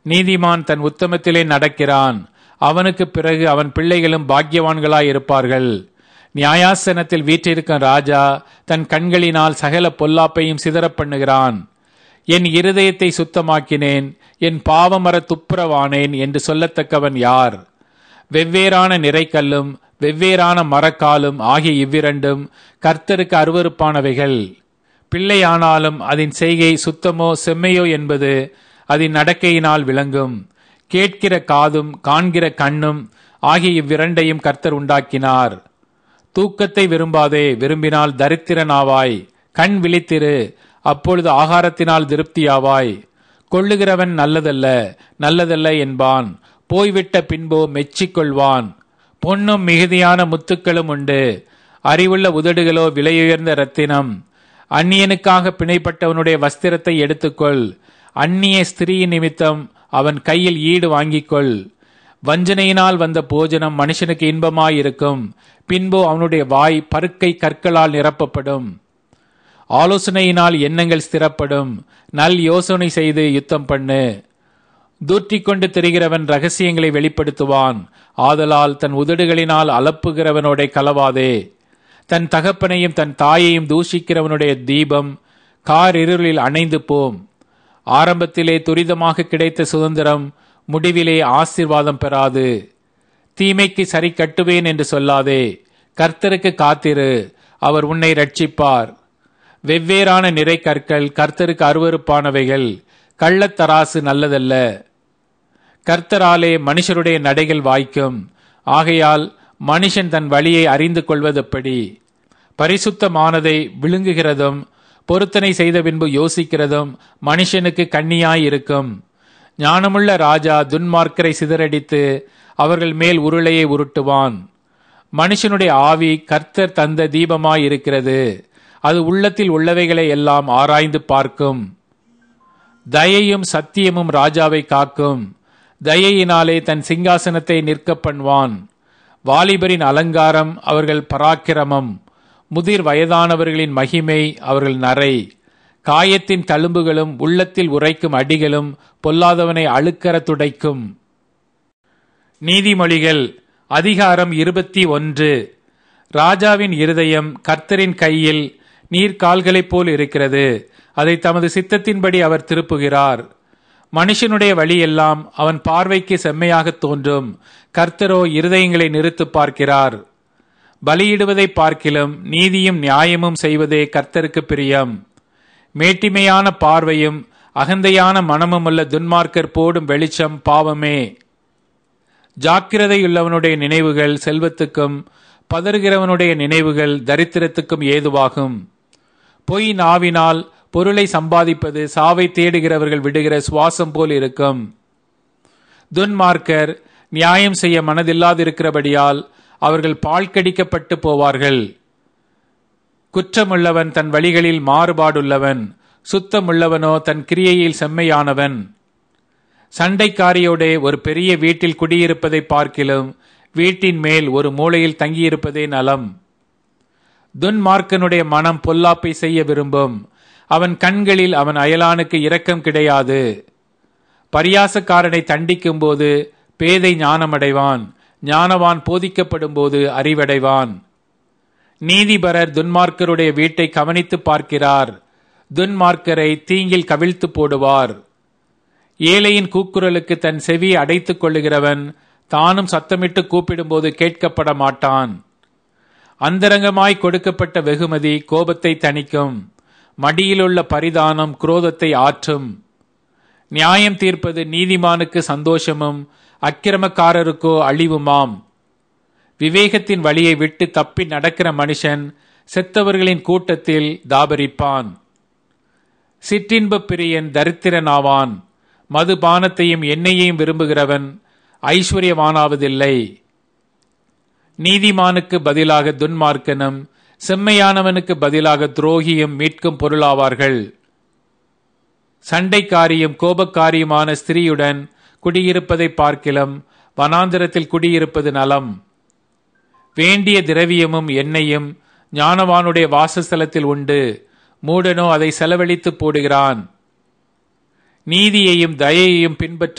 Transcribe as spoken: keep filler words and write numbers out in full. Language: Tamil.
நீதிமான் தன் உத்தமத்திலே நடக்கிறான். அவனுக்கு பிறகு அவன் பிள்ளைகளும் பாக்கியவான்களாய் இருப்பார்கள். நியாயாசனத்தில் வீற்றிருக்கும் ராஜா தன் கண்களினால் சகல பொல்லாப்பையும் சிதறப் பண்ணுகிறான். என் இருதயத்தை சுத்தமாக்கினேன், என் பாவமர துப்புரவானேன் என்று சொல்லத்தக்கவன் யார்? வெவ்வேறான நிறைக்கல்லும் வெவ்வேறான மரக்காலும் ஆகிய இவ்விரண்டும் கர்த்தருக்கு அருவருப்பானவைகள். பிள்ளையானாலும் அதன் செய்கை சுத்தமோ செம்மையோ என்பது அதன் நடக்கையினால் விளங்கும். கேட்கிற காதும் காண்கிற கண்ணும் ஆகிய இவ்விரண்டையும் கர்த்தர் உண்டாக்கினார். தூக்கத்தை விரும்பாதே, விரும்பினால் தரித்திரனாவாய். கண் விழித்திரு, அப்பொழுது ஆகாரத்தினால் திருப்தியாவாய். கொள்ளுகிறவன் நல்லதல்ல நல்லதல்ல என்பான், போய்விட்ட பின்போ மெச்சிக்கொள்வான். பொன்னும் மிகுதியான முத்துக்களும் உண்டு, அறிவுள்ள உதடுகளோ விலையுயர்ந்த இரத்தினம். அந்நியனுக்காக பிணைப்பட்டவனுடைய வஸ்திரத்தை எடுத்துக்கொள், அந்நிய ஸ்திரீயின் நிமித்தம் அவன் கையில் ஈடு வாங்கிக்கொள். வஞ்சனையினால் வந்த போஜனம் மனுஷனுக்கு இன்பமாயிருக்கும், பின்போ அவனுடைய வாய் பருக்கை கற்களால் நிரப்பப்படும். ஆலோசனையினால் எண்ணங்கள் ஸ்திரப்படும், நல் யோசனை செய்து யுத்தம் பண்ணு. தூற்றிக் கொண்டு திரிகிறவன் ரகசியங்களை வெளிப்படுத்துவான், ஆதலால் தன் உதடுகளினால் அலப்புகிறவனோட கலவாதே. தன் தகப்பனையும் தன் தாயையும் தூஷிக்கிறவனுடைய தீபம் கார் இருளில் அணைந்து போம். ஆரம்பத்திலே துரிதமாக கிடைத்த சுதந்திரம் முடிவிலே ஆசீர்வாதம் பெறாது. தீமைக்கு சரி கட்டுவேன் என்று சொல்லாதே, கர்த்தருக்கு காத்திரு, அவர் உன்னை ரட்சிப்பார். வெவ்வேறான நிறை கற்கள் கர்த்தருக்கு அருவருப்பானவைகள், கள்ளத்தராசு நல்லதல்ல. கர்த்தராலே மனுஷருடைய நடைகள் வாய்க்கும், ஆகையால் மனுஷன் தன் வழியை அறிந்து கொள்வதெப்படி? பரிசுத்தமானதை விழுங்குகிறதும் பொருத்தனை செய்த பின்பு யோசிக்கிறதும் மனுஷனுக்கு கண்ணியாயிருக்கும். ஞானமுள்ள ராஜா துன்மார்க்கரை சிதறடித்து அவர்கள் மேல் உருளையை உருட்டுவான். மனுஷனுடைய ஆவி கர்த்தர் தந்த தீபமாயிருக்கிறது, அது உள்ளத்தில் உள்ளவைகளை எல்லாம் ஆராய்ந்து பார்க்கும். தயையும் சத்தியமும் ராஜாவை காக்கும், தயையினாலே தன் சிங்காசனத்தை நிற்க பண்ணுவான். வாலிபரின் அலங்காரம் அவர்கள் பராக்கிரமம், முதிர் வயதானவர்களின் மகிமை அவர்கள் நரை. காயத்தின் தழும்புகளும் உள்ளத்தில் உரைக்கும் அடிகளும் பொல்லாதவனை அழுக்கற துடைக்கும். நீதிமொழிகள் அதிகாரம் இருபத்தி ஒன்று. ராஜாவின் இருதயம் கர்த்தரின் கையில் நீர்கால்களைப் போல் இருக்கிறது, அதை தமது சித்தத்தின்படி அவர் திருப்புகிறார். மனுஷனுடைய வழியெல்லாம் அவன் பார்வைக்கு செம்மையாக தோன்றும், கர்த்தரோ இருதயங்களை நிறுத்து பார்க்கிறார். பலியிடுவதை பார்க்கிலும் நீதியும் நியாயமும் செய்வதே கர்த்தருக்கு பிரியம். மேட்டிமையான பார்வையும் அகந்தையான மனமுமுள்ள துன்மார்க்கர் போடும் வெளிச்சம் பாவமே. ஜாக்கிரதையுள்ளவனுடைய நினைவுகள் செல்வத்துக்கும் பதறுகிறவனுடைய நினைவுகள் தரித்திரத்துக்கும் ஏதுவாகும். பொய் நாவினால் பொருளை சம்பாதிப்பது சாவை தேடுகிறவர்கள் விடுகிற சுவாசம் போல் இருக்கும். துன்மார்க்கர் நியாயம் செய்ய மனதில்லாதிருக்கிறபடியால் அவர்கள் பால் கடிக்கப்பட்டு போவார்கள். குற்றமுள்ளவன் தன் வழிகளில் மாறுபாடுள்ளவன், சுத்தமுள்ளவனோ தன் கிரியையில் செம்மையானவன். சண்டைக்காரியோடே ஒரு பெரிய வீட்டில் குடியிருப்பதை பார்க்கிலும் வீட்டின் மேல் ஒரு மூலையில் தங்கியிருப்பதே நலம். துன்மார்க்கனுடைய மனம் பொல்லாப்பை செய்ய விரும்பும், அவன் கண்களில் அவன் அயலானுக்கு இரக்கம் கிடையாது. பரியாசக்காரனை தண்டிக்கும் போது பேதை ஞானமடைவான், ஞானவான் போதிக்கப்படும் போது அறிவடைவான். நீதிபரர் துன்மார்க்கருடைய வீட்டை கவனித்து பார்க்கிறார், துன்மார்க்கரை தீங்கில் கவிழ்த்து போடுவார். ஏழையின் கூக்குரலுக்கு தன் செவியை அடைத்துக் கொள்ளுகிறவன் தானும் சத்தமிட்டு கூப்பிடும்போது கேட்கப்பட மாட்டான். அந்தரங்கமாய் கொடுக்கப்பட்ட வெகுமதி கோபத்தை தணிக்கும், மடியிலுள்ள பரிதானம் குரோதத்தை ஆற்றும். நியாயம் தீர்ப்பது நீதிமானுக்கு சந்தோஷமும் அக்கிரமக்காரருக்கோ அழிவுமாம். விவேகத்தின் வழியை விட்டு தப்பி நடக்கிற மனுஷன் செத்தவர்களின் கூட்டத்தில் தாபரிப்பான். சிற்றின்ப பிரியன் தரித்திரனாவான், மதுபானத்தையும் எண்ணெயையும் விரும்புகிறவன் ஐஸ்வர்யவானாவதில்லை. நீதிமானுக்கு பதிலாக துன்மார்க்கனும் செம்மையானவனுக்கு பதிலாக துரோகியும் மீட்கும் பொருளாவார்கள். சண்டைக்காரியும் கோபக்காரியுமான ஸ்திரீயுடன் குடியிருப்பதை பார்க்கிலும் வனாந்திரத்தில் குடியிருப்பது நலம். வேண்டிய திரவியமும் எண்ணெயும் ஞானவானுடைய வாசஸ்தலத்தில் உண்டு, மூடனோ அதை செலவழித்து போடுகிறான். நீதியையும் தயையையும் பின்பற்ற